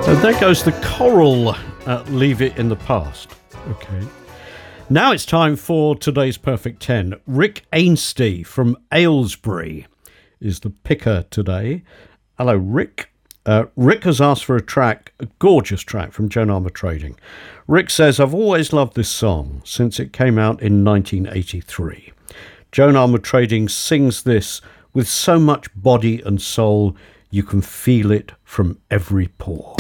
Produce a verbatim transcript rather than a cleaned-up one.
And there goes the choral, uh, Leave It in the Past. Okay. Now it's time for today's Perfect ten. Rick Ainsty from Aylesbury is the picker today. Hello, Rick. Uh, Rick has asked for a track, a gorgeous track from Joan Armour Trading. Rick says, I've always loved this song since it came out in nineteen eighty-three. Joan Armour Trading sings this with so much body and soul, you can feel it from every pore.